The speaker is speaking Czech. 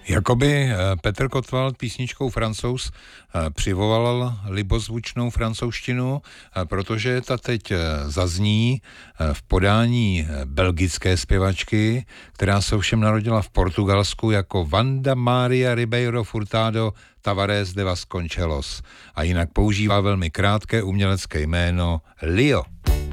Jakoby Petr Kotwald písničkou Francouz přivolal libozvučnou francouzštinu, protože ta teď zazní v podání belgické zpěvačky, která se ovšem narodila v Portugalsku jako Wanda Maria Ribeiro Furtado Tavares de Vasconcelos a jinak používá velmi krátké umělecké jméno Lio.